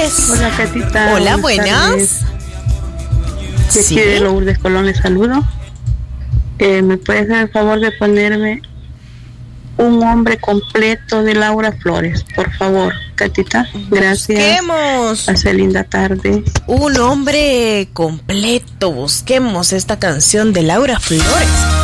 Flores. Hola, Catita. Hola, buenas. De aquí de Lourdes Colón les saludo. ¿Me puedes hacer el favor de ponerme Un hombre completo de Laura Flores, por favor, Catita? Gracias. Busquemos. Hace linda tarde. Un hombre completo. Busquemos esta canción de Laura Flores.